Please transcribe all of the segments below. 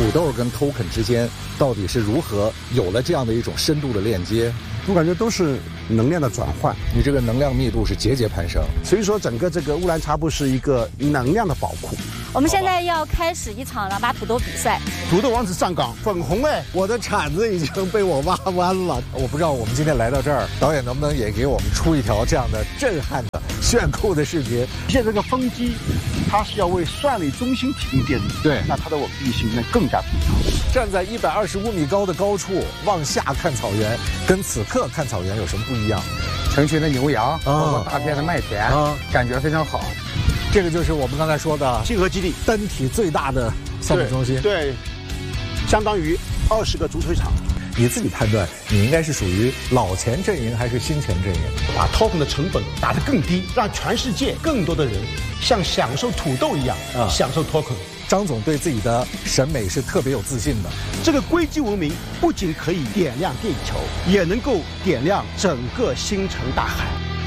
土豆跟 token 之间到底是如何有了这样的一种深度的链接？ 我感觉都是能量的转换， 你这个能量密度是节节攀升， 所以说整个这个乌兰察布是一个能量的宝库。 我们现在要开始一场2把土豆比赛。 土豆王子上岗，粉红哎， 我的铲子已经被我挖弯了。我不知道我们今天来到这儿，导演能不能也给我们出一条这样的震撼的、炫酷的视频？ 现在这个风机，它是要为算力中心提供电力， 对， 那它的稳定性那更加平常。 站在125米高的高处往下看草原，跟此刻看草原有什么不一样？ 成群的牛羊，包括大片的麦田，感觉非常好。 这个就是我们刚才说的星河基地， 单体最大的项目中心， 对，相当于20个足球场。 你自己判断，你应该是属于老钱阵营还是新钱阵营？ 把 token 的成本打得更低，让全世界更多的人像享受土豆一样享受 token。 张总对自己的审美是特别有自信的。 这个硅基文明不仅可以点亮地球，也能够点亮整个星辰大海。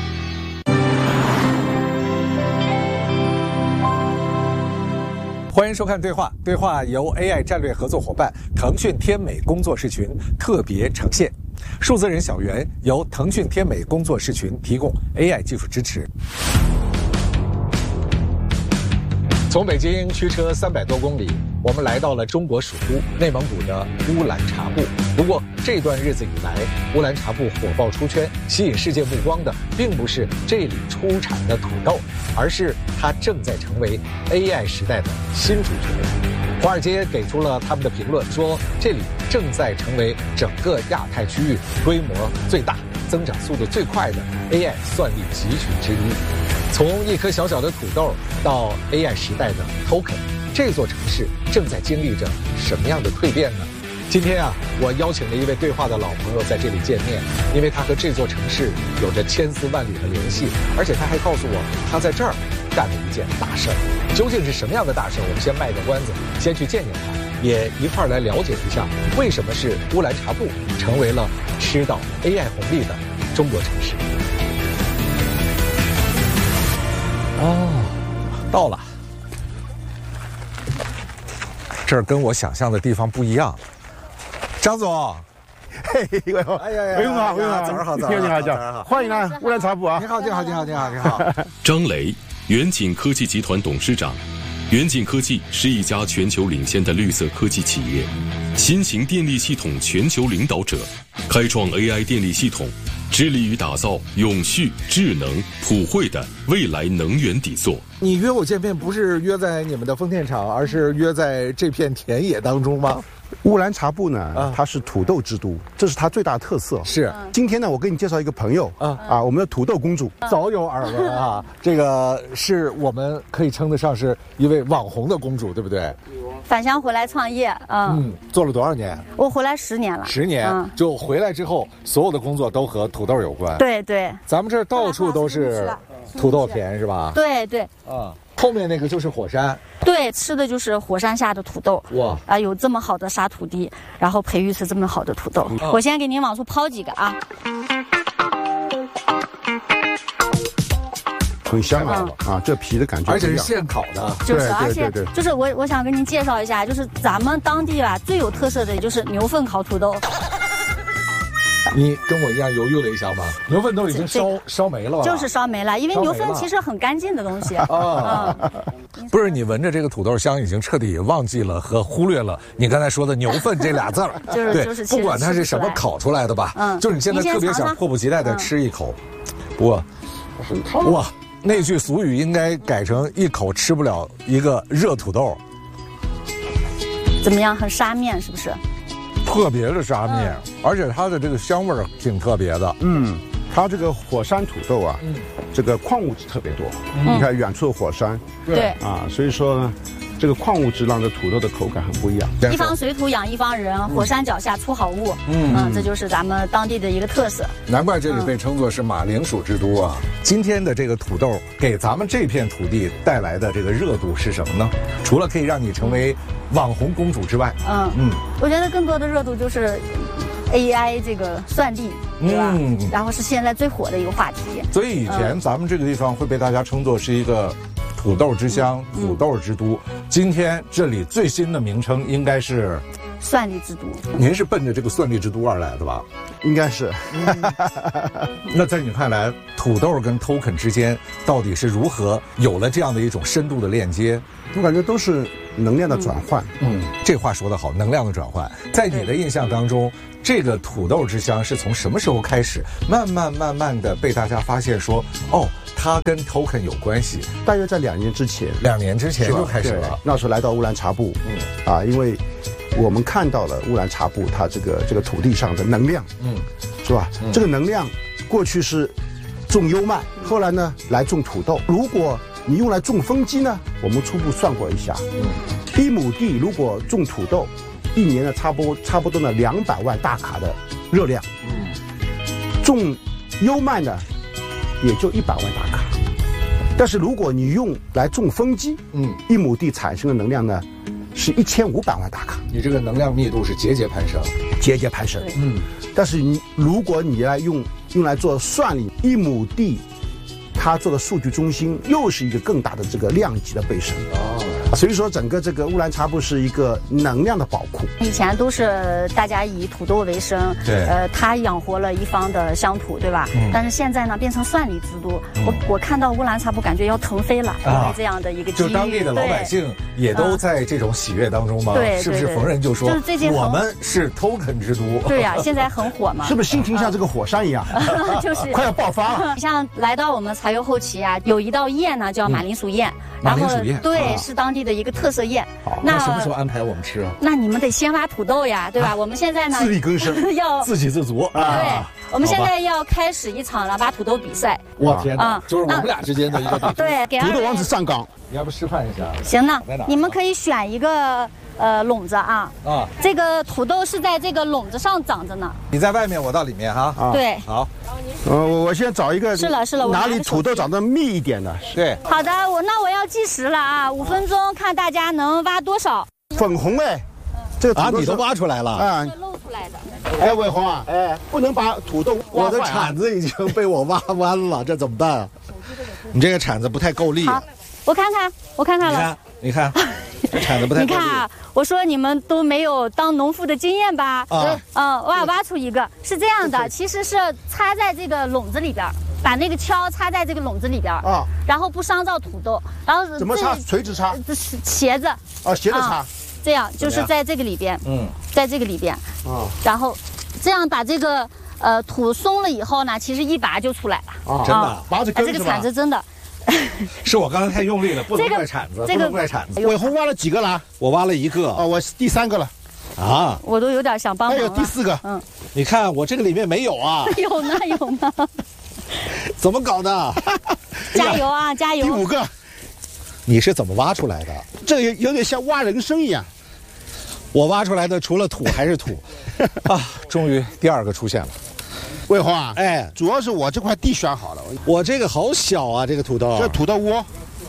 欢迎收看对话，对话由 AI 战略合作伙伴腾讯天美工作室群特别呈现，数字人小袁由腾讯天美工作室群提供 AI 技术支持。从北京驱车300多公里，我们来到了中国首都内蒙古的乌兰察布。不过这段日子以来，乌兰察布火爆出圈，吸引世界目光的并不是这里出产的土豆，而是它正在成为 AI 时代的新主角。华尔街给出了他们的评论，说这里正在成为整个亚太区域规模最大、增长速度最快的 AI 算力集群之一。从一颗小小的土豆到 AI 时代的 token， 这座城市正在经历着什么样的蜕变呢？今天我邀请了一位对话的老朋友在这里见面，因为他和这座城市有着千丝万缕的联系，而且他还告诉我他在这儿干了一件大事儿。究竟是什么样的大事儿？我们先卖个关子，先去见见他，也一块儿来了解一下为什么是乌兰察布成为了吃到 AI 红利的中国城市。到了，这儿跟我想象的地方不一样。张总， 嘿，喂，哎呀，好， 早上好， 你好，欢迎啊，乌兰察布啊！ 你好。 张雷，远景科技集团董事长。远景科技是一家全球领先的绿色科技企业，新型电力系统全球领导者，开创 AI 电力系统，致力于打造永续、智能、普惠的未来能源底座。 你约我见面不是约在你们的丰田厂，而是约在这片田野当中吗？ 乌兰察布呢，它是土豆之都，这是它最大的特色。 是， 今天呢，我给你介绍一个朋友我们的土豆公主， 早有耳闻啊。这个是我们可以称得上是一位网红的公主，对不对？ 返乡回来创业， 做了多少年？ 我回来10年了。 10年，就回来之后，所有的工作都和土豆有关。 对， 咱们这儿到处都是土豆田，是吧？ 对。 后面那个就是火山。 对，吃的就是火山下的土豆。哇！有这么好的沙土地，然后培育出这么好的土豆。我先给您往出抛几个啊。 很香这皮的感觉， 而且是现烤的。 就是，而且就是我想跟您介绍一下，就是咱们当地最有特色的就是牛粪烤土豆。 你跟我一样犹豫了一下吗？牛粪都已经烧没了吧？ 就是烧没了，因为牛粪其实很干净的东西。 不是，你闻着这个土豆香，已经彻底忘记了和忽略了你刚才说的牛粪这俩字儿。 就是， 不管它是什么烤出来的吧，就是你现在特别想迫不及待的吃一口。不过，哇，那句俗语应该改成一口吃不了一个热土豆。 怎么样？很沙面是不是？ 特别的沙面，而且它的这个香味儿挺特别的。 它这个火山土豆这个矿物质特别多。你看远处的火山， 对所以说呢，这个矿物质让这土豆的口感很不一样。 一方水土养一方人，火山脚下出好物。这就是咱们当地的一个特色。 难怪这里被称作是马铃薯之都啊！今天的这个土豆给咱们这片土地带来的这个热度是什么呢？除了可以让你成为网红公主之外， 我觉得更多的热度就是 AI 这个算力，对吧？然后是现在最火的一个话题。 所以以前咱们这个地方会被大家称作是一个土豆之乡、土豆之都。 今天这里最新的名称应该是蒜栗之都。 您是奔着这个蒜栗之都而来的吧？ 应该是。 那在你看来，土豆跟 token 之间到底是如何有了这样的一种深度的链接？ 我感觉都是能量的转换。 这话说得好，能量的转换。在你的印象当中，这个土豆之乡是从什么时候开始，慢慢的被大家发现说，哦，它跟 token 有关系？ 大约在2年之前。 2年之前就开始了。 那时候来到乌兰察布，因为我们看到了乌兰察布它这个土地上的能量，是吧？这个能量过去是种优麦，后来呢来种土豆。如果你用来种风机呢，我们初步算过一下，1亩地如果种土豆，1年呢差不多呢200万大卡的热量，种优麦呢也就100万大卡。但是如果你用来种风机，1亩地产生的能量呢是1500万大卡。 你这个能量密度是节节攀升， 但是如果你用来做算力，1亩地它做的数据中心又是一个更大的这个量级的倍升。所以说整个这个乌兰察布是一个能量的宝库。 以前都是大家以土豆为生， 对， 它养活了一方的乡土，对吧？但是现在呢，变成蒜栗之都。我看到乌兰察布，感觉要腾飞了，因为这样的一个机遇。 就当地的老百姓也都在这种喜悦当中吗？ 对， 是不是逢人就说， 就是最近我们是 token 之都？ 对呀，现在很火嘛。 是不是心情像这个火山一样， 就是快要爆发了？ 像来到我们柴油后期啊，有一道宴呢，叫马铃薯宴。 马铃薯宴， 对，是当地的一个特色宴。 那什么时候安排我们吃啊？ 那你们得先挖土豆呀，对吧？我们现在呢， 自力更生， 要自给自足。 对，我们现在要开始一场了挖土豆比赛。 我天哪，就是我们俩之间的一个比赛。 对，给土豆王子上岗， 你要不示范一下？ 行呢，你们可以选一个笼子啊。这个土豆是在这个笼子上长着呢。 你在外面，我到里面哈。 对， 好。 我先找一个。 是了， 哪里土豆长得密一点的？ 对。 好的，我要计时了啊，5分钟，看大家能挖多少。 粉红这个土豆你都挖出来了露出来的。 伟红啊，不能把土豆挖坏。 我的铲子已经被我挖弯了，这怎么办啊？你这个铲子不太够力。 好，我看看了。 你看，这铲子不太够力。 你看啊，我说你们都没有当农妇的经验吧？挖出一个是这样的，其实是插在这个笼子里边，把那个锹插在这个笼子里边然后不伤到土豆，然后怎么插？垂直插？ 斜着。 斜着插。 这样就是在这个里边，在这个里边，然后这样把这个土松了以后呢，其实一拔就出来了。 真的， 拔着根这个铲子真的。 是我刚才太用力了，不能怪铲子，不能怪铲子。 伟红挖了几个了？ 我挖了1个。 我第3个了。 我都有点想帮忙了。 还有第4个。 你看我这个里面没有啊。 有呢。 怎么搞的？ 加油啊，加油！ 第5个。 你是怎么挖出来的？ 这个有点像挖人参一样。 我挖出来的除了土还是土。终于第2个出现了。 伟红啊，主要是我这块地选好了， 我这个好小啊，这个土豆。 这土豆窝。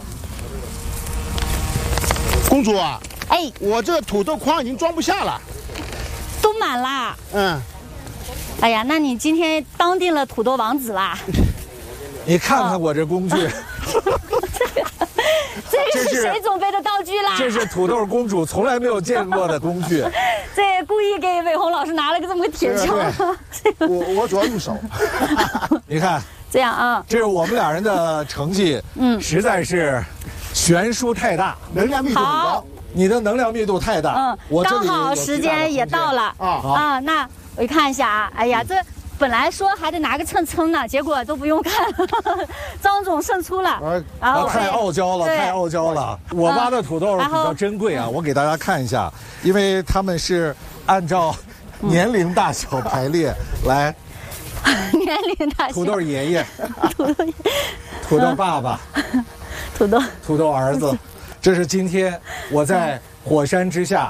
公主啊，我这个土豆筐已经装不下了， 都满啦。哎呀，那你今天当定了土豆王子啦。 你看看我这工具。 这个是谁准备的道具啦？ 这是土豆公主从来没有见过的工具。 这故意给伟红老师拿了个这么个铁锹。 我主要用手。 你看， 这样啊， 这是我们俩人的成绩，实在是悬殊太大， 能量密度很高。 你的能量密度太大，我这里刚好时间也到了那我看一下啊，哎呀，这本来说还得拿个秤称呢，结果都不用看，张总胜出了。 然后太傲娇了，太傲娇了。我挖的土豆比较珍贵啊，我给大家看一下，因为他们是按照年龄大小排列来。 年龄大小。 土豆爷爷，土豆爸爸， 土豆儿子。这是今天我在火山之下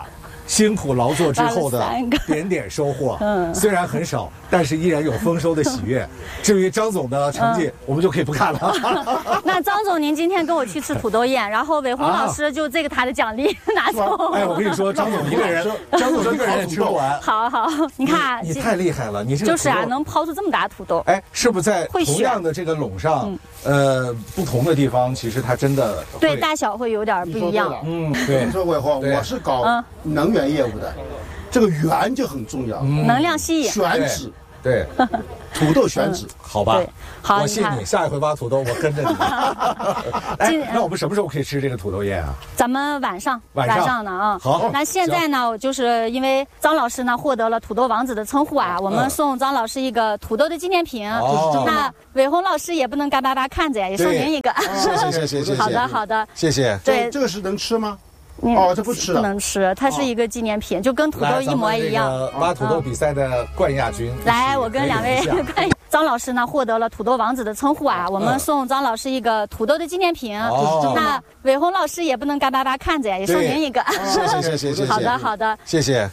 辛苦劳作之后的点点收获。虽然很少，但是依然有丰收的喜悦。至于张总的成绩，我们就可以不看了。 那张总，您今天跟我去吃土豆宴，然后伟鸿老师就这个他的奖励拿走。 哎，我跟你说，张总一个人，张总一个人也吃不完。 好，你看， 你太厉害了，你这个就是啊，能抛出这么大土豆。 哎，是不是在同样的这个垄上，不同的地方，其实它真的对大小会有点不一样。 对。 你说伟鸿，我是搞能源业务的，这个源就很重要， 能量吸引选址。 对， 土豆选址， 好吧？ 好， 我信你，下一回挖土豆我跟着你。哎，那我们什么时候可以吃这个土豆宴啊？ 咱们晚上呢啊。 好， 那现在呢，就是因为张老师呢获得了土豆王子的称呼啊，我们送张老师一个土豆的纪念品。那伟鸿老师也不能干巴巴看着呀，也送您一个。 谢谢。 好的， 谢谢。 对， 这个是能吃吗？ 这不能吃，它是一个纪念品，就跟土豆一模一样。 挖土豆比赛的冠亚军， 来，我跟两位张老师呢获得了土豆王子的称呼啊，我们送张老师一个土豆的纪念品。那伟鸿老师也不能干巴巴看着呀，也送您一个。 谢谢。 好的， 谢谢。